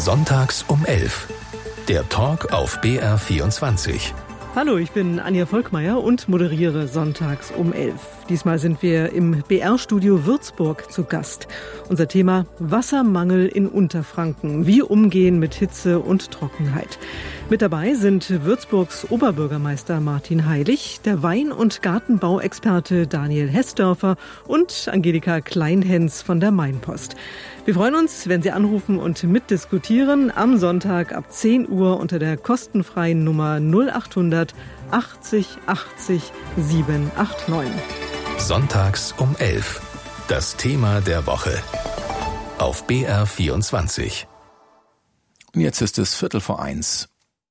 Sonntags um 11. Der Talk auf BR24. Hallo, ich bin Anja Volkmeier und moderiere Sonntags um 11. Diesmal sind wir im BR-Studio Würzburg zu Gast. Unser Thema: Wassermangel in Unterfranken. Wie umgehen mit Hitze und Trockenheit. Mit dabei sind Würzburgs Oberbürgermeister Martin Heilig, der Wein- und Gartenbauexperte Daniel Hessdörfer und Angelika Kleinhens von der Mainpost. Wir freuen uns, wenn Sie anrufen und mitdiskutieren am Sonntag ab 10 Uhr unter der kostenfreien Nummer 0800 80 80 789. Sonntags um 11. Das Thema der Woche. Auf BR24. Und jetzt ist es 1:15.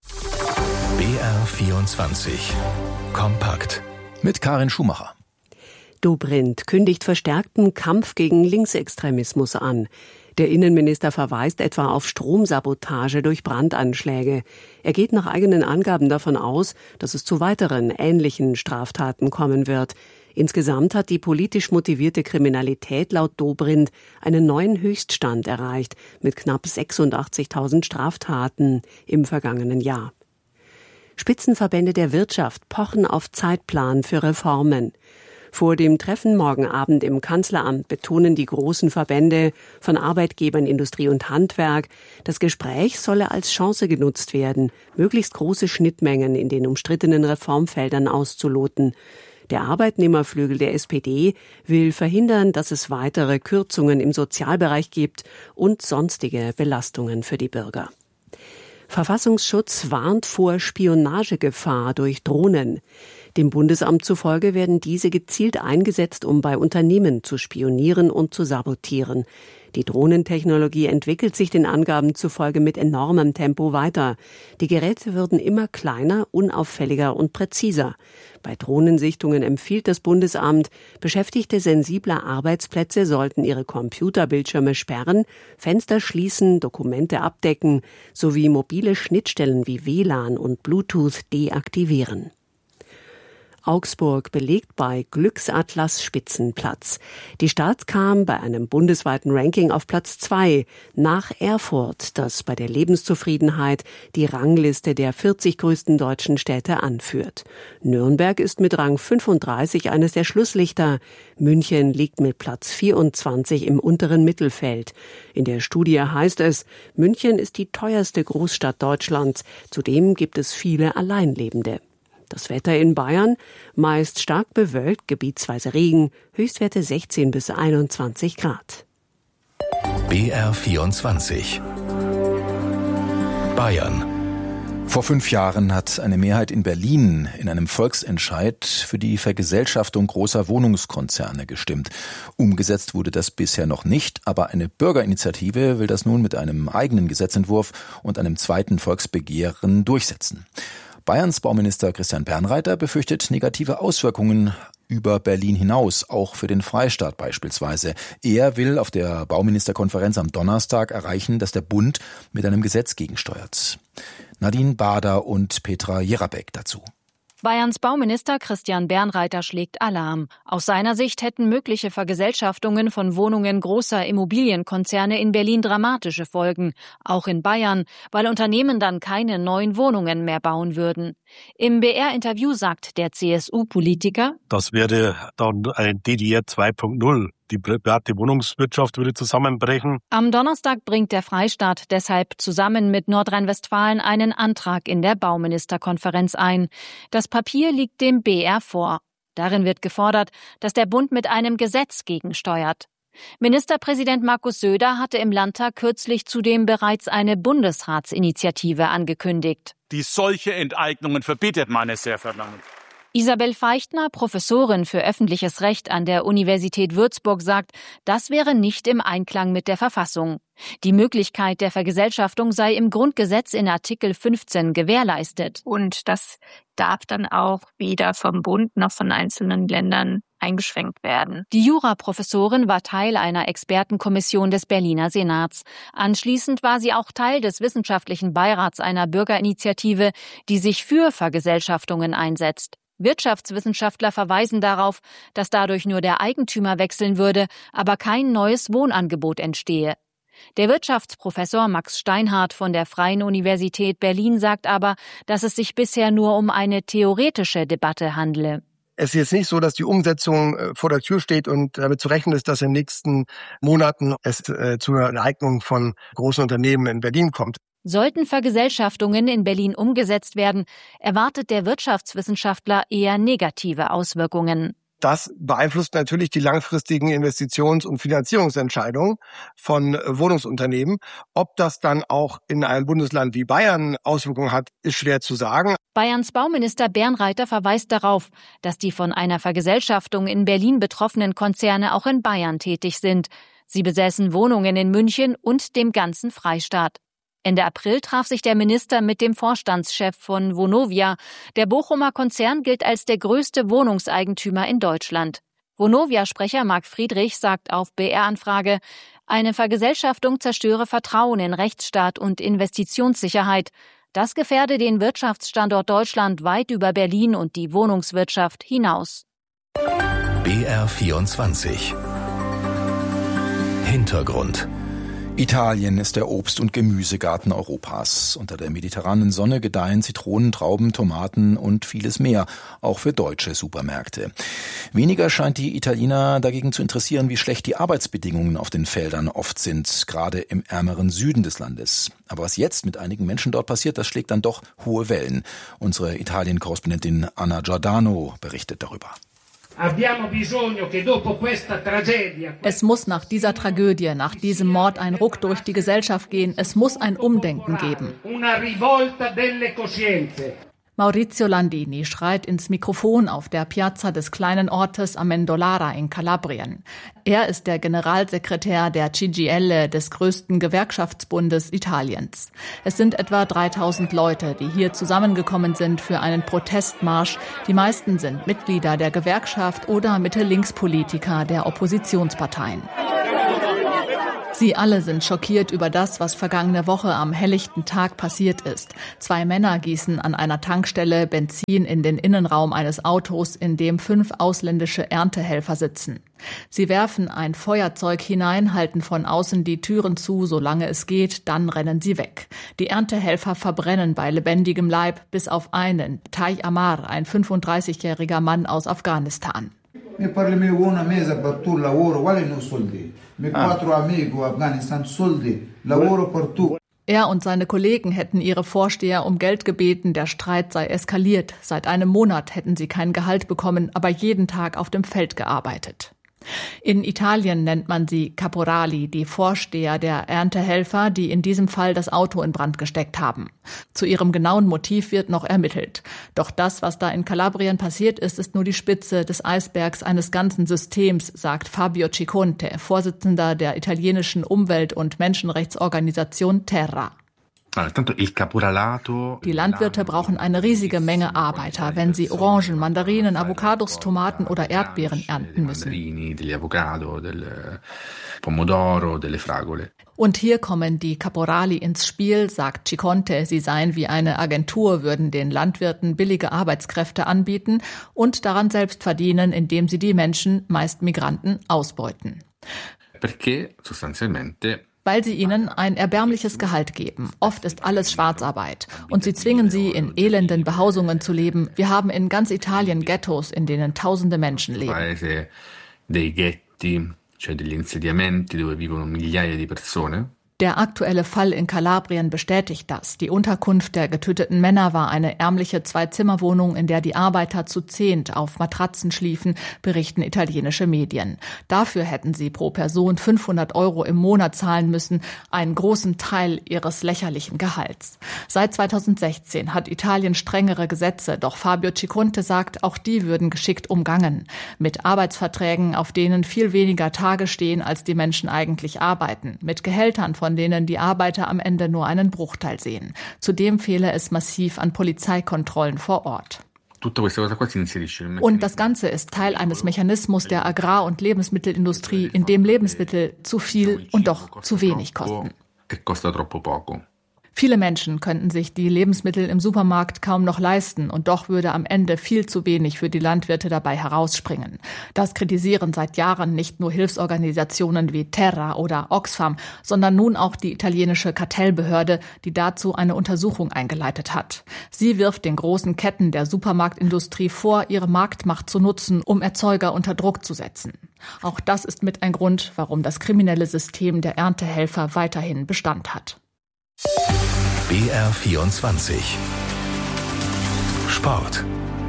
BR24. Kompakt. Mit Karin Schumacher. Dobrindt kündigt verstärkten Kampf gegen Linksextremismus an. Der Innenminister verweist etwa auf Stromsabotage durch Brandanschläge. Er geht nach eigenen Angaben davon aus, dass es zu weiteren ähnlichen Straftaten kommen wird. Insgesamt hat die politisch motivierte Kriminalität laut Dobrindt einen neuen Höchststand erreicht mit knapp 86.000 Straftaten im vergangenen Jahr. Spitzenverbände der Wirtschaft pochen auf Zeitplan für Reformen. Vor dem Treffen morgen Abend im Kanzleramt betonen die großen Verbände von Arbeitgebern, Industrie und Handwerk, das Gespräch solle als Chance genutzt werden, möglichst große Schnittmengen in den umstrittenen Reformfeldern auszuloten. Der Arbeitnehmerflügel der SPD will verhindern, dass es weitere Kürzungen im Sozialbereich gibt und sonstige Belastungen für die Bürger. Verfassungsschutz warnt vor Spionagegefahr durch Drohnen. Dem Bundesamt zufolge werden diese gezielt eingesetzt, um bei Unternehmen zu spionieren und zu sabotieren. Die Drohnentechnologie entwickelt sich den Angaben zufolge mit enormem Tempo weiter. Die Geräte würden immer kleiner, unauffälliger und präziser. Bei Drohnensichtungen empfiehlt das Bundesamt, Beschäftigte sensibler Arbeitsplätze sollten ihre Computerbildschirme sperren, Fenster schließen, Dokumente abdecken sowie mobile Schnittstellen wie WLAN und Bluetooth deaktivieren. Augsburg belegt bei Glücksatlas Spitzenplatz. Die Stadt kam bei einem bundesweiten Ranking auf Platz 2 nach Erfurt, das bei der Lebenszufriedenheit die Rangliste der 40 größten deutschen Städte anführt. Nürnberg ist mit Rang 35 eines der Schlusslichter. München liegt mit Platz 24 im unteren Mittelfeld. In der Studie heißt es, München ist die teuerste Großstadt Deutschlands. Zudem gibt es viele Alleinlebende. Das Wetter in Bayern: meist stark bewölkt, gebietsweise Regen, Höchstwerte 16 bis 21 Grad. BR24. Bayern. Vor 5 Jahren hat eine Mehrheit in Berlin in einem Volksentscheid für die Vergesellschaftung großer Wohnungskonzerne gestimmt. Umgesetzt wurde das bisher noch nicht, aber eine Bürgerinitiative will das nun mit einem eigenen Gesetzentwurf und einem zweiten Volksbegehren durchsetzen. Bayerns Bauminister Christian Bernreiter befürchtet negative Auswirkungen über Berlin hinaus, auch für den Freistaat beispielsweise. Er will auf der Bauministerkonferenz am Donnerstag erreichen, dass der Bund mit einem Gesetz gegensteuert. Nadine Bader und Petra Jerabek dazu. Bayerns Bauminister Christian Bernreiter schlägt Alarm. Aus seiner Sicht hätten mögliche Vergesellschaftungen von Wohnungen großer Immobilienkonzerne in Berlin dramatische Folgen, auch in Bayern, weil Unternehmen dann keine neuen Wohnungen mehr bauen würden. Im BR-Interview sagt der CSU-Politiker: Das wäre dann ein DDR 2.0. Die private Wohnungswirtschaft würde zusammenbrechen. Am Donnerstag bringt der Freistaat deshalb zusammen mit Nordrhein-Westfalen einen Antrag in der Bauministerkonferenz ein. Das Papier liegt dem BR vor. Darin wird gefordert, dass der Bund mit einem Gesetz gegensteuert. Ministerpräsident Markus Söder hatte im Landtag kürzlich zudem bereits eine Bundesratsinitiative angekündigt. Die solche Enteignungen verbietet, meine sehr verehrten Damen und Herren. Isabel Feichtner, Professorin für öffentliches Recht an der Universität Würzburg, sagt, das wäre nicht im Einklang mit der Verfassung. Die Möglichkeit der Vergesellschaftung sei im Grundgesetz in Artikel 15 gewährleistet. Und das darf dann auch weder vom Bund noch von einzelnen Ländern eingeschränkt werden. Die Juraprofessorin war Teil einer Expertenkommission des Berliner Senats. Anschließend war sie auch Teil des wissenschaftlichen Beirats einer Bürgerinitiative, die sich für Vergesellschaftungen einsetzt. Wirtschaftswissenschaftler verweisen darauf, dass dadurch nur der Eigentümer wechseln würde, aber kein neues Wohnangebot entstehe. Der Wirtschaftsprofessor Max Steinhardt von der Freien Universität Berlin sagt aber, dass es sich bisher nur um eine theoretische Debatte handle. Es ist jetzt nicht so, dass die Umsetzung vor der Tür steht und damit zu rechnen ist, dass in den nächsten Monaten es zu einer Eignung von großen Unternehmen in Berlin kommt. Sollten Vergesellschaftungen in Berlin umgesetzt werden, erwartet der Wirtschaftswissenschaftler eher negative Auswirkungen. Das beeinflusst natürlich die langfristigen Investitions- und Finanzierungsentscheidungen von Wohnungsunternehmen. Ob das dann auch in einem Bundesland wie Bayern Auswirkungen hat, ist schwer zu sagen. Bayerns Bauminister Bernreiter verweist darauf, dass die von einer Vergesellschaftung in Berlin betroffenen Konzerne auch in Bayern tätig sind. Sie besäßen Wohnungen in München und dem ganzen Freistaat. Ende April traf sich der Minister mit dem Vorstandschef von Vonovia. Der Bochumer Konzern gilt als der größte Wohnungseigentümer in Deutschland. Vonovia-Sprecher Marc Friedrich sagt auf BR-Anfrage, eine Vergesellschaftung zerstöre Vertrauen in Rechtsstaat und Investitionssicherheit. Das gefährde den Wirtschaftsstandort Deutschland weit über Berlin und die Wohnungswirtschaft hinaus. BR24 Hintergrund. Italien ist der Obst- und Gemüsegarten Europas. Unter der mediterranen Sonne gedeihen Zitronen, Trauben, Tomaten und vieles mehr, auch für deutsche Supermärkte. Weniger scheint die Italiener dagegen zu interessieren, wie schlecht die Arbeitsbedingungen auf den Feldern oft sind, gerade im ärmeren Süden des Landes. Aber was jetzt mit einigen Menschen dort passiert, das schlägt dann doch hohe Wellen. Unsere Italien-Korrespondentin Anna Giordano berichtet darüber. Es muss nach dieser Tragödie, nach diesem Mord ein Ruck durch die Gesellschaft gehen. Es muss ein Umdenken geben. Maurizio Landini schreit ins Mikrofon auf der Piazza des kleinen Ortes Amendolara in Kalabrien. Er ist der Generalsekretär der CGIL, des größten Gewerkschaftsbundes Italiens. Es sind etwa 3000 Leute, die hier zusammengekommen sind für einen Protestmarsch. Die meisten sind Mitglieder der Gewerkschaft oder Mitte-Links-Politiker der Oppositionsparteien. Sie alle sind schockiert über das, was vergangene Woche am helllichten Tag passiert ist. 2 Männer gießen an einer Tankstelle Benzin in den Innenraum eines Autos, in dem 5 ausländische Erntehelfer sitzen. Sie werfen ein Feuerzeug hinein, halten von außen die Türen zu, solange es geht, dann rennen sie weg. Die Erntehelfer verbrennen bei lebendigem Leib, bis auf einen, Tai Amar, ein 35-jähriger Mann aus Afghanistan. Er und seine Kollegen hätten ihre Vorsteher um Geld gebeten, der Streit sei eskaliert. Seit einem Monat hätten sie kein Gehalt bekommen, aber jeden Tag auf dem Feld gearbeitet. In Italien nennt man sie Caporali, die Vorsteher der Erntehelfer, die in diesem Fall das Auto in Brand gesteckt haben. Zu ihrem genauen Motiv wird noch ermittelt. Doch das, was da in Kalabrien passiert ist, ist nur die Spitze des Eisbergs eines ganzen Systems, sagt Fabio Ciconte, Vorsitzender der italienischen Umwelt- und Menschenrechtsorganisation Terra. Die Landwirte brauchen eine riesige Menge Arbeiter, wenn sie Orangen, Mandarinen, Avocados, Tomaten oder Erdbeeren ernten müssen. Und hier kommen die Caporali ins Spiel, sagt Ciconte. Sie seien wie eine Agentur, würden den Landwirten billige Arbeitskräfte anbieten und daran selbst verdienen, indem sie die Menschen, meist Migranten, ausbeuten. Weil sie ihnen ein erbärmliches Gehalt geben. Oft ist alles Schwarzarbeit. Und sie zwingen sie, in elenden Behausungen zu leben. Wir haben in ganz Italien Ghettos, in denen tausende Menschen leben. Der aktuelle Fall in Kalabrien bestätigt das. Die Unterkunft der getöteten Männer war eine ärmliche 2-Zimmer-Wohnung, in der die Arbeiter zu 10 auf Matratzen schliefen, berichten italienische Medien. Dafür hätten sie pro Person 500 € im Monat zahlen müssen, einen großen Teil ihres lächerlichen Gehalts. Seit 2016 hat Italien strengere Gesetze, doch Fabio Ciconte sagt, auch die würden geschickt umgangen. Mit Arbeitsverträgen, auf denen viel weniger Tage stehen, als die Menschen eigentlich arbeiten. Mit Gehältern, von denen die Arbeiter am Ende nur einen Bruchteil sehen. Zudem fehle es massiv an Polizeikontrollen vor Ort. Und das Ganze ist Teil eines Mechanismus der Agrar- und Lebensmittelindustrie, in dem Lebensmittel zu viel und doch zu wenig kosten. Viele Menschen könnten sich die Lebensmittel im Supermarkt kaum noch leisten und doch würde am Ende viel zu wenig für die Landwirte dabei herausspringen. Das kritisieren seit Jahren nicht nur Hilfsorganisationen wie Terra oder Oxfam, sondern nun auch die italienische Kartellbehörde, die dazu eine Untersuchung eingeleitet hat. Sie wirft den großen Ketten der Supermarktindustrie vor, ihre Marktmacht zu nutzen, um Erzeuger unter Druck zu setzen. Auch das ist mit ein Grund, warum das kriminelle System der Erntehelfer weiterhin Bestand hat. BR24 Sport.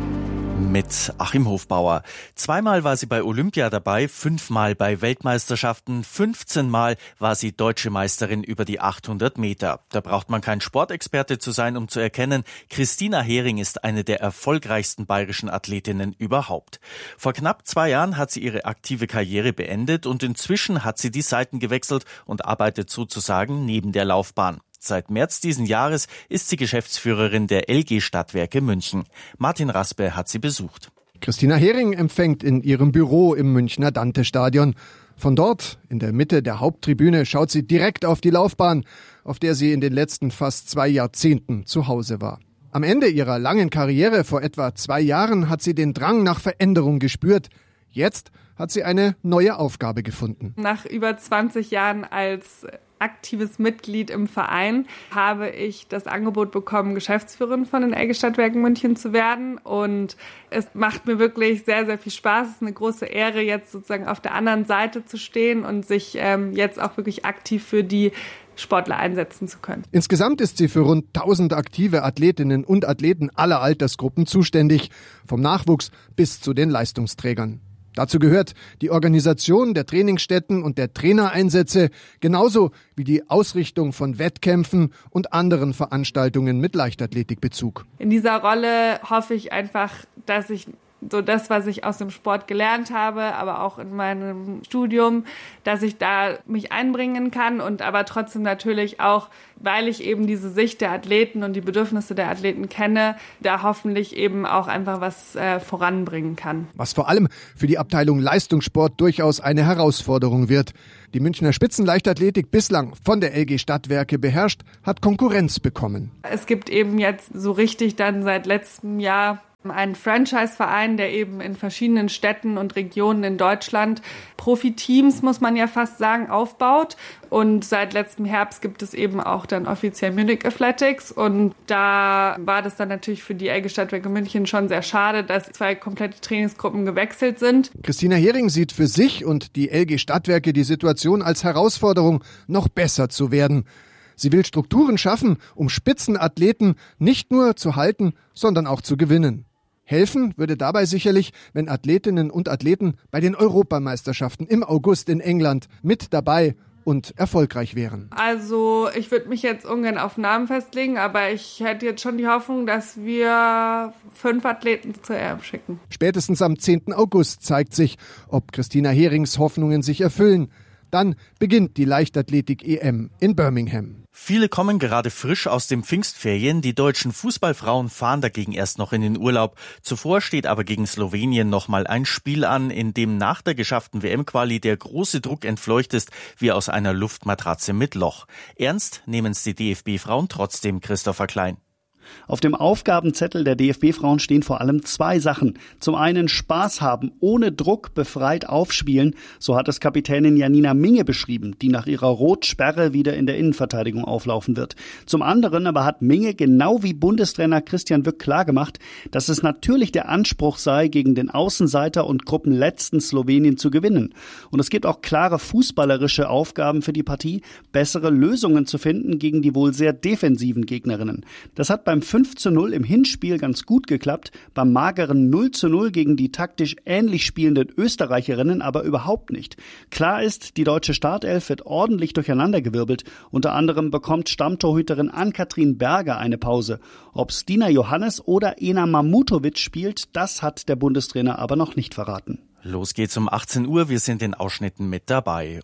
Mit Achim Hofbauer. 2-mal war sie bei Olympia dabei, 5-mal bei Weltmeisterschaften, 15-mal war sie Deutsche Meisterin über die 800 Meter. Da braucht man kein Sportexperte zu sein, um zu erkennen, Christina Hering ist eine der erfolgreichsten bayerischen Athletinnen überhaupt. Vor knapp 2 Jahren hat sie ihre aktive Karriere beendet und inzwischen hat sie die Seiten gewechselt und arbeitet sozusagen neben der Laufbahn. Seit März diesen Jahres ist sie Geschäftsführerin der LG Stadtwerke München. Martin Raspe hat sie besucht. Christina Hering empfängt in ihrem Büro im Münchner Dante-Stadion. Von dort, in der Mitte der Haupttribüne, schaut sie direkt auf die Laufbahn, auf der sie in den letzten fast 2 Jahrzehnten zu Hause war. Am Ende ihrer langen Karriere vor etwa 2 Jahren hat sie den Drang nach Veränderung gespürt. Jetzt hat sie eine neue Aufgabe gefunden. Nach über 20 Jahren als aktives Mitglied im Verein habe ich das Angebot bekommen, Geschäftsführerin von den LG Stadtwerken München zu werden. Und es macht mir wirklich sehr, sehr viel Spaß. Es ist eine große Ehre, jetzt sozusagen auf der anderen Seite zu stehen und sich jetzt auch wirklich aktiv für die Sportler einsetzen zu können. Insgesamt ist sie für rund 1000 aktive Athletinnen und Athleten aller Altersgruppen zuständig, vom Nachwuchs bis zu den Leistungsträgern. Dazu gehört die Organisation der Trainingsstätten und der Trainereinsätze, genauso wie die Ausrichtung von Wettkämpfen und anderen Veranstaltungen mit Leichtathletikbezug. In dieser Rolle hoffe ich einfach, dass ich so das, was ich aus dem Sport gelernt habe, aber auch in meinem Studium, dass ich da mich einbringen kann und aber trotzdem natürlich auch, weil ich eben diese Sicht der Athleten und die Bedürfnisse der Athleten kenne, da hoffentlich eben auch einfach was voranbringen kann. Was vor allem für die Abteilung Leistungssport durchaus eine Herausforderung wird. Die Münchner Spitzenleichtathletik, bislang von der LG Stadtwerke beherrscht, hat Konkurrenz bekommen. Es gibt eben jetzt so richtig dann seit letztem Jahr einen Franchise-Verein, der eben in verschiedenen Städten und Regionen in Deutschland Profiteams, muss man ja fast sagen, aufbaut. Und seit letztem Herbst gibt es eben auch dann offiziell Munich Athletics. Und da war das dann natürlich für die LG Stadtwerke München schon sehr schade, dass 2 komplette Trainingsgruppen gewechselt sind. Christina Hering sieht für sich und die LG Stadtwerke die Situation als Herausforderung, noch besser zu werden. Sie will Strukturen schaffen, um Spitzenathleten nicht nur zu halten, sondern auch zu gewinnen. Helfen würde dabei sicherlich, wenn Athletinnen und Athleten bei den Europameisterschaften im August in England mit dabei und erfolgreich wären. Also ich würde mich jetzt ungern auf Namen festlegen, aber ich hätte jetzt schon die Hoffnung, dass wir 5 Athleten zur EM schicken. Spätestens am 10. August zeigt sich, ob Christina Herings Hoffnungen sich erfüllen. Dann beginnt die Leichtathletik-EM in Birmingham. Viele kommen gerade frisch aus den Pfingstferien. Die deutschen Fußballfrauen fahren dagegen erst noch in den Urlaub. Zuvor steht aber gegen Slowenien nochmal ein Spiel an, in dem nach der geschafften WM-Quali der große Druck entfleucht ist, wie aus einer Luftmatratze mit Loch. Ernst nehmen es die DFB-Frauen trotzdem, Christopher Klein. Auf dem Aufgabenzettel der DFB-Frauen stehen vor allem 2 Sachen. Zum einen Spaß haben, ohne Druck befreit aufspielen. So hat es Kapitänin Janina Minge beschrieben, die nach ihrer Rotsperre wieder in der Innenverteidigung auflaufen wird. Zum anderen aber hat Minge genau wie Bundestrainer Christian Wück klargemacht, dass es natürlich der Anspruch sei, gegen den Außenseiter und Gruppenletzten Slowenien zu gewinnen. Und es gibt auch klare fußballerische Aufgaben für die Partie, bessere Lösungen zu finden gegen die wohl sehr defensiven Gegnerinnen. Das hat beim 5:0 im Hinspiel ganz gut geklappt, beim mageren 0:0 gegen die taktisch ähnlich spielenden Österreicherinnen aber überhaupt nicht. Klar ist, die deutsche Startelf wird ordentlich durcheinandergewirbelt. Unter anderem bekommt Stammtorhüterin Ann-Kathrin Berger eine Pause. Ob Stina Johannes oder Ena Mamutovic spielt, das hat der Bundestrainer aber noch nicht verraten. Los geht's um 18 Uhr, wir sind in Ausschnitten mit dabei.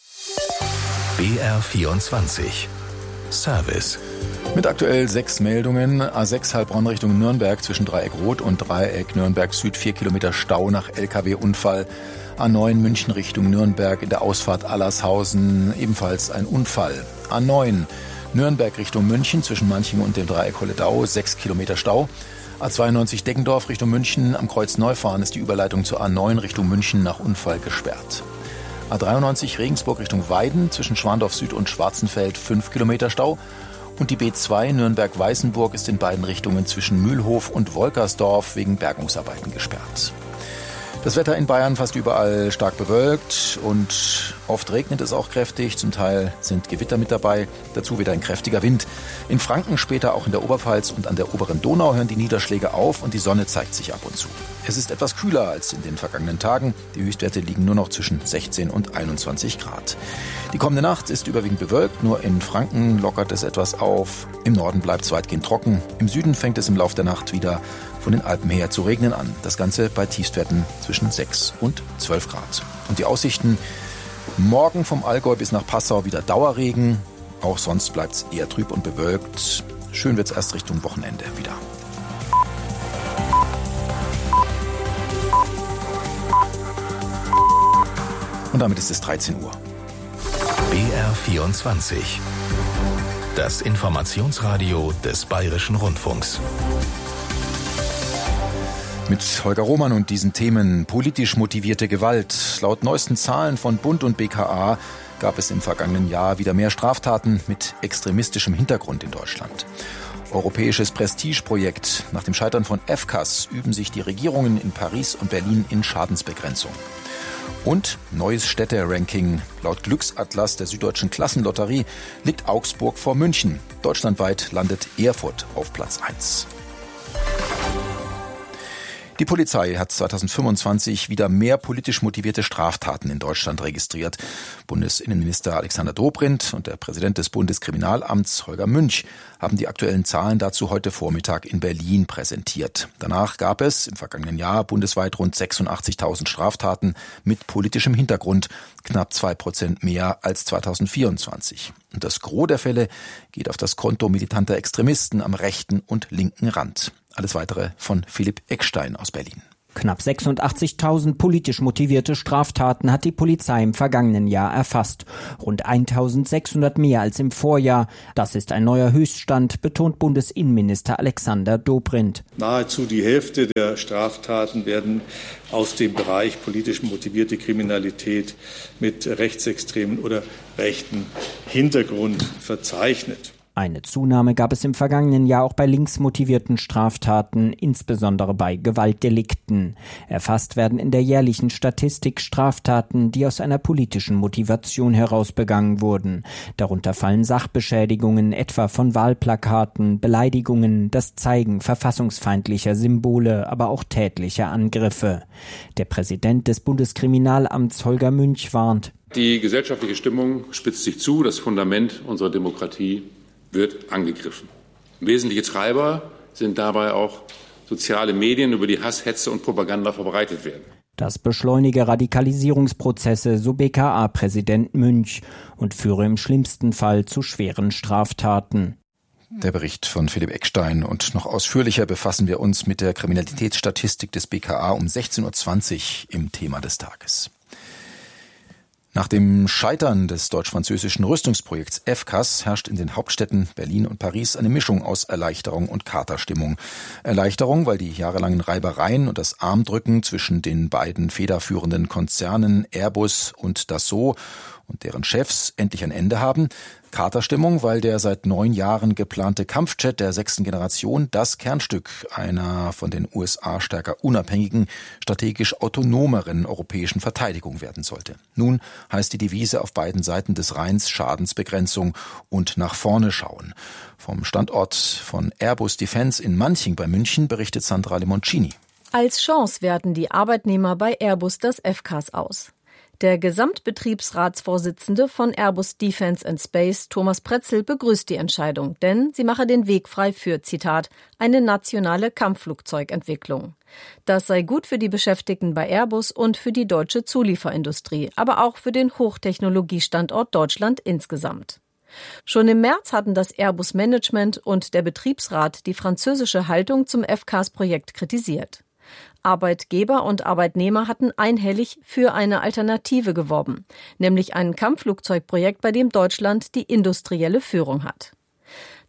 BR24 Service. Mit aktuell 6 Meldungen. A6 Heilbronn Richtung Nürnberg zwischen Dreieck Rot und Dreieck Nürnberg Süd 4 Kilometer Stau nach LKW-Unfall. A9 München Richtung Nürnberg in der Ausfahrt Allershausen ebenfalls ein Unfall. A9 Nürnberg Richtung München zwischen Manching und dem Dreieck Holledau 6 Kilometer Stau. A92 Deggendorf Richtung München am Kreuz Neufahren ist die Überleitung zur A9 Richtung München nach Unfall gesperrt. A93 Regensburg Richtung Weiden zwischen Schwandorf Süd und Schwarzenfeld 5 Kilometer Stau. Und die B2 Nürnberg-Weißenburg ist in beiden Richtungen zwischen Mühlhof und Wolkersdorf wegen Bergungsarbeiten gesperrt. Das Wetter in Bayern fast überall stark bewölkt und oft regnet es auch kräftig. Zum Teil sind Gewitter mit dabei, dazu wieder ein kräftiger Wind. In Franken, später auch in der Oberpfalz und an der oberen Donau hören die Niederschläge auf und die Sonne zeigt sich ab und zu. Es ist etwas kühler als in den vergangenen Tagen. Die Höchstwerte liegen nur noch zwischen 16 und 21 Grad. Die kommende Nacht ist überwiegend bewölkt, nur in Franken lockert es etwas auf. Im Norden bleibt es weitgehend trocken. Im Süden fängt es im Laufe der Nacht wieder von den Alpen her zu regnen an. Das Ganze bei Tiefstwerten zwischen 6 und 12 Grad. Und die Aussichten: morgen vom Allgäu bis nach Passau wieder Dauerregen. Auch sonst bleibt es eher trüb und bewölkt. Schön wird es erst Richtung Wochenende wieder. Und damit ist es 13 Uhr. BR24. Das Informationsradio des Bayerischen Rundfunks. Mit Holger Roman und diesen Themen: politisch motivierte Gewalt. Laut neuesten Zahlen von Bund und BKA gab es im vergangenen Jahr wieder mehr Straftaten mit extremistischem Hintergrund in Deutschland. Europäisches Prestigeprojekt. Nach dem Scheitern von FCAS üben sich die Regierungen in Paris und Berlin in Schadensbegrenzung. Und neues Städte-Ranking. Laut Glücksatlas der Süddeutschen Klassenlotterie liegt Augsburg vor München. Deutschlandweit landet Erfurt auf Platz 1. Die Polizei hat 2025 wieder mehr politisch motivierte Straftaten in Deutschland registriert. Bundesinnenminister Alexander Dobrindt und der Präsident des Bundeskriminalamts Holger Münch haben die aktuellen Zahlen dazu heute Vormittag in Berlin präsentiert. Danach gab es im vergangenen Jahr bundesweit rund 86.000 Straftaten mit politischem Hintergrund, knapp 2% mehr als 2024. Und das Gros der Fälle geht auf das Konto militanter Extremisten am rechten und linken Rand. Alles Weitere von Philipp Eckstein aus Berlin. Knapp 86.000 politisch motivierte Straftaten hat die Polizei im vergangenen Jahr erfasst. Rund 1.600 mehr als im Vorjahr. Das ist ein neuer Höchststand, betont Bundesinnenminister Alexander Dobrindt. Nahezu die Hälfte der Straftaten werden aus dem Bereich politisch motivierte Kriminalität mit rechtsextremen oder rechten Hintergrund verzeichnet. Eine Zunahme gab es im vergangenen Jahr auch bei linksmotivierten Straftaten, insbesondere bei Gewaltdelikten. Erfasst werden in der jährlichen Statistik Straftaten, die aus einer politischen Motivation heraus begangen wurden. Darunter fallen Sachbeschädigungen, etwa von Wahlplakaten, Beleidigungen, das Zeigen verfassungsfeindlicher Symbole, aber auch tätliche Angriffe. Der Präsident des Bundeskriminalamts Holger Münch warnt: Die gesellschaftliche Stimmung spitzt sich zu, das Fundament unserer Demokratie wird angegriffen. Wesentliche Treiber sind dabei auch soziale Medien, über die Hass, Hetze und Propaganda verbreitet werden. Das beschleunige Radikalisierungsprozesse, so BKA-Präsident Münch, und führe im schlimmsten Fall zu schweren Straftaten. Der Bericht von Philipp Eckstein, und noch ausführlicher befassen wir uns mit der Kriminalitätsstatistik des BKA um 16.20 Uhr im Thema des Tages. Nach dem Scheitern des deutsch-französischen Rüstungsprojekts FCAS herrscht in den Hauptstädten Berlin und Paris eine Mischung aus Erleichterung und Katerstimmung. Erleichterung, weil die jahrelangen Reibereien und das Armdrücken zwischen den beiden federführenden Konzernen Airbus und Dassault und deren Chefs endlich ein Ende haben. Katerstimmung, weil der seit 9 Jahren geplante Kampfjet der 6. Generation das Kernstück einer von den USA stärker unabhängigen, strategisch autonomeren europäischen Verteidigung werden sollte. Nun heißt die Devise auf beiden Seiten des Rheins Schadensbegrenzung und nach vorne schauen. Vom Standort von Airbus Defence in Manching bei München berichtet Sandra Lemoncini. Als Chance werten die Arbeitnehmer bei Airbus das FCAS aus. Der Gesamtbetriebsratsvorsitzende von Airbus Defence and Space, Thomas Pretzel, begrüßt die Entscheidung, denn sie mache den Weg frei für, Zitat, eine nationale Kampfflugzeugentwicklung. Das sei gut für die Beschäftigten bei Airbus und für die deutsche Zulieferindustrie, aber auch für den Hochtechnologiestandort Deutschland insgesamt. Schon im März hatten das Airbus-Management und der Betriebsrat die französische Haltung zum FCAS-Projekt kritisiert. Arbeitgeber und Arbeitnehmer hatten einhellig für eine Alternative geworben, nämlich ein Kampfflugzeugprojekt, bei dem Deutschland die industrielle Führung hat.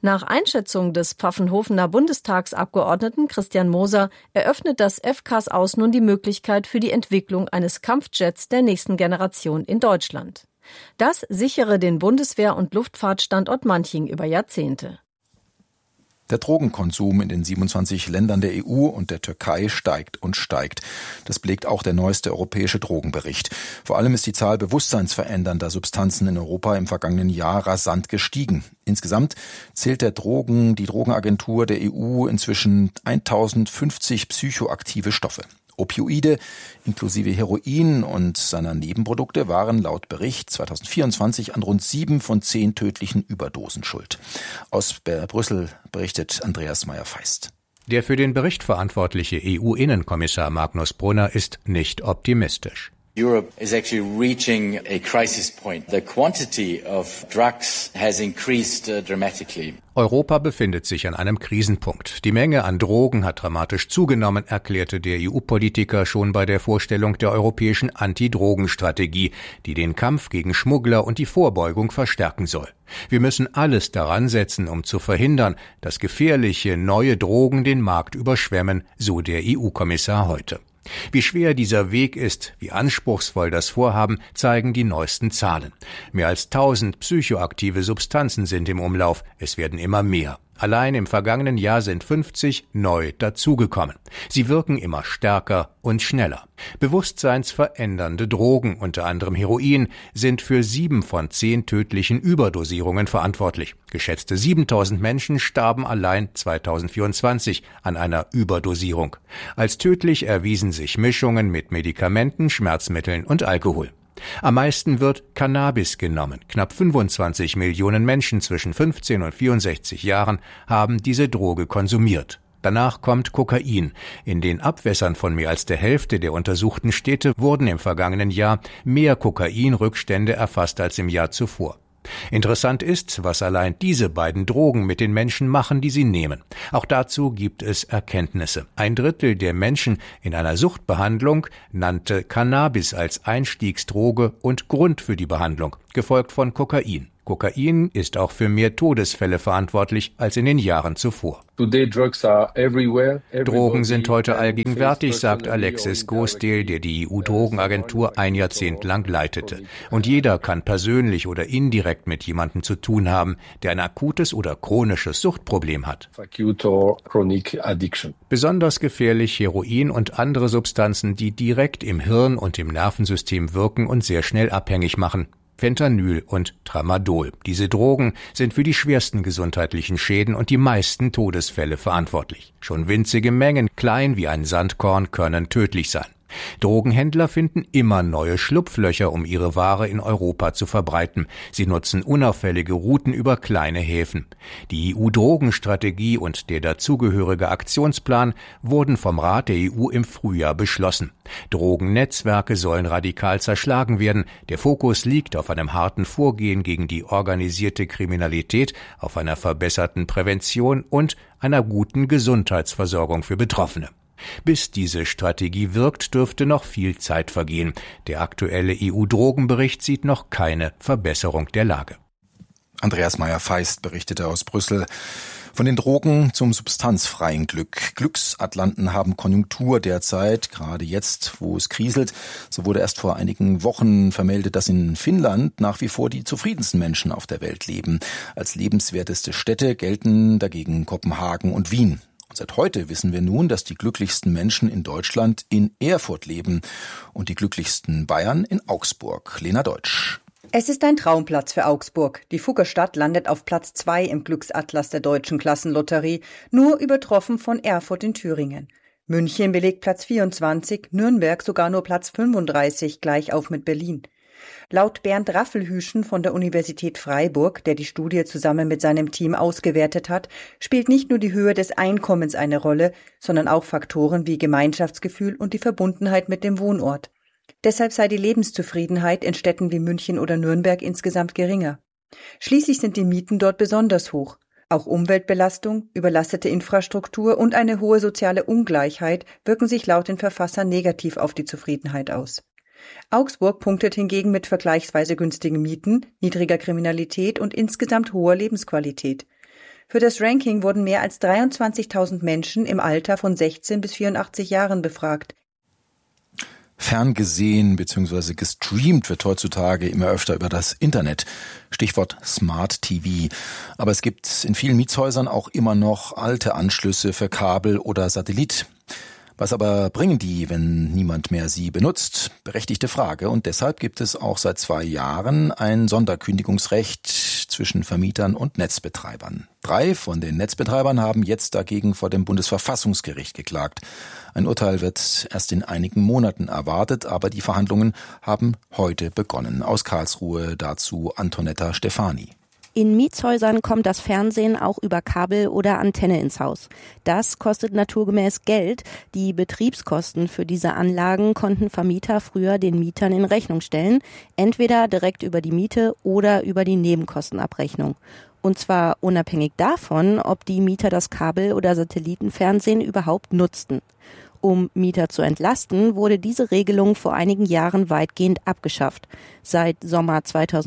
Nach Einschätzung des Pfaffenhofener Bundestagsabgeordneten Christian Moser eröffnet das FCAS aus nun die Möglichkeit für die Entwicklung eines Kampfjets der nächsten Generation in Deutschland. Das sichere den Bundeswehr- und Luftfahrtstandort Manching über Jahrzehnte. Der Drogenkonsum in den 27 Ländern der EU und der Türkei steigt und steigt. Das belegt auch der neueste europäische Drogenbericht. Vor allem ist die Zahl bewusstseinsverändernder Substanzen in Europa im vergangenen Jahr rasant gestiegen. Insgesamt zählt die Drogenagentur der EU inzwischen 1050 psychoaktive Stoffe. Opioide inklusive Heroin und seiner Nebenprodukte waren laut Bericht 2024 an rund 7 von 10 tödlichen Überdosen schuld. Aus Brüssel berichtet Andreas Meyer-Feist. Der für den Bericht verantwortliche EU-Innenkommissar Magnus Brunner ist nicht optimistisch. Europe is actually reaching a crisis point. The quantity of drugs has increased dramatically. Europa befindet sich an einem Krisenpunkt. Die Menge an Drogen hat dramatisch zugenommen, erklärte der EU-Politiker schon bei der Vorstellung der europäischen Anti-Drogen-Strategie, die den Kampf gegen Schmuggler und die Vorbeugung verstärken soll. Wir müssen alles daran setzen, um zu verhindern, dass gefährliche neue Drogen den Markt überschwemmen, so der EU-Kommissar heute. Wie schwer dieser Weg ist, wie anspruchsvoll das Vorhaben, zeigen die neuesten Zahlen. Mehr als 1000 psychoaktive Substanzen sind im Umlauf. Es werden immer mehr. Allein im vergangenen Jahr sind 50 neu dazugekommen. Sie wirken immer stärker und schneller. Bewusstseinsverändernde Drogen, unter anderem Heroin, sind für 7 von 10 tödlichen Überdosierungen verantwortlich. Geschätzte 7000 Menschen starben allein 2024 an einer Überdosierung. Als tödlich erwiesen sich Mischungen mit Medikamenten, Schmerzmitteln und Alkohol. Am meisten wird Cannabis genommen. Knapp 25 Millionen Menschen zwischen 15 und 64 Jahren haben diese Droge konsumiert. Danach kommt Kokain. In den Abwässern von mehr als der Hälfte der untersuchten Städte wurden im vergangenen Jahr mehr Kokainrückstände erfasst als im Jahr zuvor. Interessant ist, was allein diese beiden Drogen mit den Menschen machen, die sie nehmen. Auch dazu gibt es Erkenntnisse. 1/3 der Menschen in einer Suchtbehandlung nannte Cannabis als Einstiegsdroge und Grund für die Behandlung, gefolgt von Kokain. Kokain ist auch für mehr Todesfälle verantwortlich als in den Jahren zuvor. Drogen sind heute allgegenwärtig, sagt Alexis Gosdale, der die EU-Drogenagentur ein Jahrzehnt lang leitete. Und jeder kann persönlich oder indirekt mit jemandem zu tun haben, der ein akutes oder chronisches Suchtproblem hat. Besonders gefährlich Heroin und andere Substanzen, die direkt im Hirn und im Nervensystem wirken und sehr schnell abhängig machen. Fentanyl und Tramadol. Diese Drogen sind für die schwersten gesundheitlichen Schäden und die meisten Todesfälle verantwortlich. Schon winzige Mengen, klein wie ein Sandkorn, können tödlich sein. Drogenhändler finden immer neue Schlupflöcher, um ihre Ware in Europa zu verbreiten. Sie nutzen unauffällige Routen über kleine Häfen. Die EU-Drogenstrategie und der dazugehörige Aktionsplan wurden vom Rat der EU im Frühjahr beschlossen. Drogennetzwerke sollen radikal zerschlagen werden. Der Fokus liegt auf einem harten Vorgehen gegen die organisierte Kriminalität, auf einer verbesserten Prävention und einer guten Gesundheitsversorgung für Betroffene. Bis diese Strategie wirkt, dürfte noch viel Zeit vergehen. Der aktuelle EU-Drogenbericht sieht noch keine Verbesserung der Lage. Andreas Meyer-Feist berichtete aus Brüssel. Von den Drogen zum substanzfreien Glück. Glücksatlanten haben Konjunktur derzeit, gerade jetzt, wo es kriselt. So wurde erst vor einigen Wochen vermeldet, dass in Finnland nach wie vor die zufriedensten Menschen auf der Welt leben. Als lebenswerteste Städte gelten dagegen Kopenhagen und Wien. Seit heute wissen wir nun, dass die glücklichsten Menschen in Deutschland in Erfurt leben und die glücklichsten Bayern in Augsburg. Lena Deutsch. Es ist ein Traumplatz für Augsburg. Die Fuggerstadt landet auf Platz 2 im Glücksatlas der Deutschen Klassenlotterie, nur übertroffen von Erfurt in Thüringen. München belegt Platz 24, Nürnberg sogar nur Platz 35, gleich auf mit Berlin. Laut Bernd Raffelhüschen von der Universität Freiburg, der die Studie zusammen mit seinem Team ausgewertet hat, spielt nicht nur die Höhe des Einkommens eine Rolle, sondern auch Faktoren wie Gemeinschaftsgefühl und die Verbundenheit mit dem Wohnort. Deshalb sei die Lebenszufriedenheit in Städten wie München oder Nürnberg insgesamt geringer. Schließlich sind die Mieten dort besonders hoch. Auch Umweltbelastung, überlastete Infrastruktur und eine hohe soziale Ungleichheit wirken sich laut den Verfassern negativ auf die Zufriedenheit aus. Augsburg punktet hingegen mit vergleichsweise günstigen Mieten, niedriger Kriminalität und insgesamt hoher Lebensqualität. Für das Ranking wurden mehr als 23.000 Menschen im Alter von 16 bis 84 Jahren befragt. Ferngesehen bzw. gestreamt wird heutzutage immer öfter über das Internet. Stichwort Smart TV. Aber es gibt in vielen Mietshäusern auch immer noch alte Anschlüsse für Kabel oder Satellit. Was aber bringen die, wenn niemand mehr sie benutzt? Berechtigte Frage. Und deshalb gibt es auch seit 2 Jahren ein Sonderkündigungsrecht zwischen Vermietern und Netzbetreibern. 3 von den Netzbetreibern haben jetzt dagegen vor dem Bundesverfassungsgericht geklagt. Ein Urteil wird erst in einigen Monaten erwartet, aber die Verhandlungen haben heute begonnen. Aus Karlsruhe dazu Antonetta Stefani. In Mietshäusern kommt das Fernsehen auch über Kabel oder Antenne ins Haus. Das kostet naturgemäß Geld. Die Betriebskosten für diese Anlagen konnten Vermieter früher den Mietern in Rechnung stellen, entweder direkt über die Miete oder über die Nebenkostenabrechnung. Und zwar unabhängig davon, ob die Mieter das Kabel- oder Satellitenfernsehen überhaupt nutzten. Um Mieter zu entlasten, wurde diese Regelung vor einigen Jahren weitgehend abgeschafft. Seit Sommer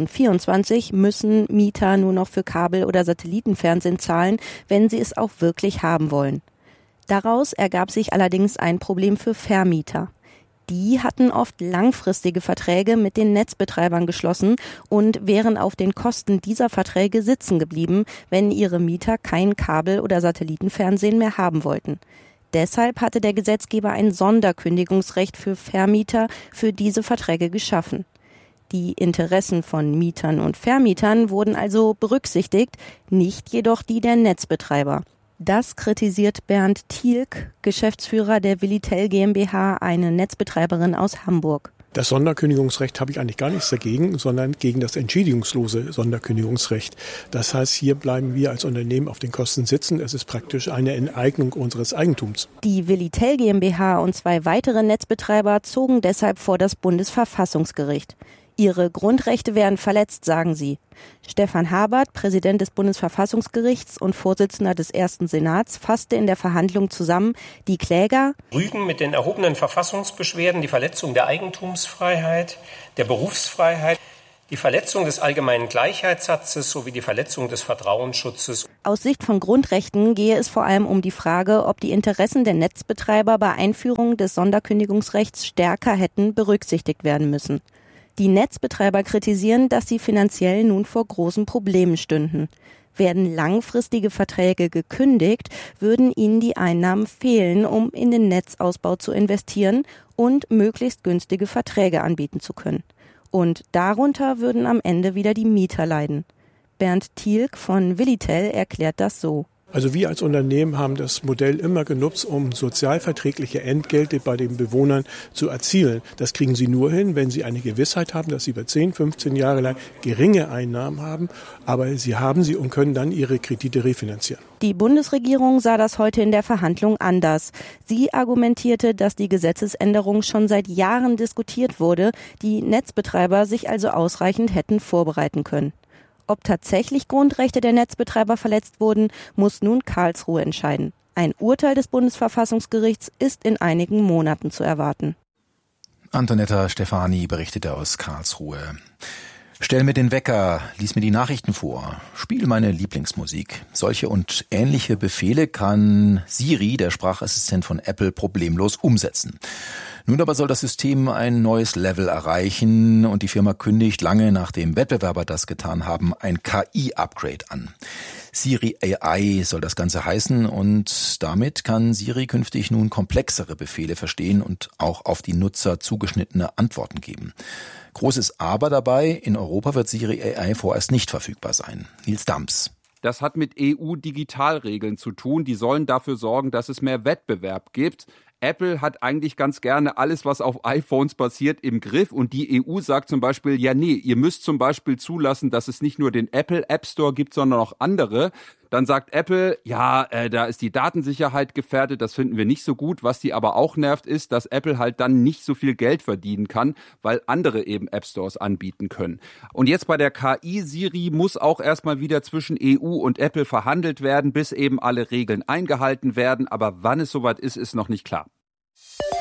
2024 müssen Mieter nur noch für Kabel- oder Satellitenfernsehen zahlen, wenn sie es auch wirklich haben wollen. Daraus ergab sich allerdings ein Problem für Vermieter. Die hatten oft langfristige Verträge mit den Netzbetreibern geschlossen und wären auf den Kosten dieser Verträge sitzen geblieben, wenn ihre Mieter kein Kabel- oder Satellitenfernsehen mehr haben wollten. Deshalb hatte der Gesetzgeber ein Sonderkündigungsrecht für Vermieter für diese Verträge geschaffen. Die Interessen von Mietern und Vermietern wurden also berücksichtigt, nicht jedoch die der Netzbetreiber. Das kritisiert Bernd Thielk, Geschäftsführer der Willitel GmbH, eine Netzbetreiberin aus Hamburg. Das Sonderkündigungsrecht habe ich eigentlich gar nichts dagegen, sondern gegen das entschädigungslose Sonderkündigungsrecht. Das heißt, hier bleiben wir als Unternehmen auf den Kosten sitzen. Es ist praktisch eine Enteignung unseres Eigentums. Die Willitel GmbH und 2 weitere Netzbetreiber zogen deshalb vor das Bundesverfassungsgericht. Ihre Grundrechte werden verletzt, sagen sie. Stefan Habert, Präsident des Bundesverfassungsgerichts und Vorsitzender des Ersten Senats, fasste in der Verhandlung zusammen, die Kläger rügen mit den erhobenen Verfassungsbeschwerden die Verletzung der Eigentumsfreiheit, der Berufsfreiheit, die Verletzung des allgemeinen Gleichheitssatzes sowie die Verletzung des Vertrauensschutzes. Aus Sicht von Grundrechten gehe es vor allem um die Frage, ob die Interessen der Netzbetreiber bei Einführung des Sonderkündigungsrechts stärker hätten berücksichtigt werden müssen. Die Netzbetreiber kritisieren, dass sie finanziell nun vor großen Problemen stünden. Werden langfristige Verträge gekündigt, würden ihnen die Einnahmen fehlen, um in den Netzausbau zu investieren und möglichst günstige Verträge anbieten zu können. Und darunter würden am Ende wieder die Mieter leiden. Bernd Thielk von Willitel erklärt das so. Also wir als Unternehmen haben das Modell immer genutzt, um sozialverträgliche Entgelte bei den Bewohnern zu erzielen. Das kriegen sie nur hin, wenn sie eine Gewissheit haben, dass sie über 10, 15 Jahre lang geringe Einnahmen haben. Aber sie haben sie und können dann ihre Kredite refinanzieren. Die Bundesregierung sah das heute in der Verhandlung anders. Sie argumentierte, dass die Gesetzesänderung schon seit Jahren diskutiert wurde, die Netzbetreiber sich also ausreichend hätten vorbereiten können. Ob tatsächlich Grundrechte der Netzbetreiber verletzt wurden, muss nun Karlsruhe entscheiden. Ein Urteil des Bundesverfassungsgerichts ist in einigen Monaten zu erwarten. Antonetta Stefani berichtete aus Karlsruhe. Stell mir den Wecker, lies mir die Nachrichten vor, spiel meine Lieblingsmusik. Solche und ähnliche Befehle kann Siri, der Sprachassistent von Apple, problemlos umsetzen. Nun aber soll das System ein neues Level erreichen und die Firma kündigt lange nachdem Wettbewerber das getan haben, ein KI-Upgrade an. Siri AI soll das Ganze heißen und damit kann Siri künftig nun komplexere Befehle verstehen und auch auf die Nutzer zugeschnittene Antworten geben. Großes Aber dabei, in Europa wird Siri AI vorerst nicht verfügbar sein. Nils Dams. Das hat mit EU-Digitalregeln zu tun. Die sollen dafür sorgen, dass es mehr Wettbewerb gibt. Apple hat eigentlich ganz gerne alles, was auf iPhones basiert, im Griff. Und die EU sagt zum Beispiel, ja nee, ihr müsst zum Beispiel zulassen, dass es nicht nur den Apple App Store gibt, sondern auch andere. Dann sagt Apple, ja, da ist die Datensicherheit gefährdet, das finden wir nicht so gut. Was die aber auch nervt, ist, dass Apple halt dann nicht so viel Geld verdienen kann, weil andere eben App Stores anbieten können. Und jetzt bei der KI Siri muss auch erstmal wieder zwischen EU und Apple verhandelt werden, bis eben alle Regeln eingehalten werden. Aber wann es soweit ist, ist noch nicht klar.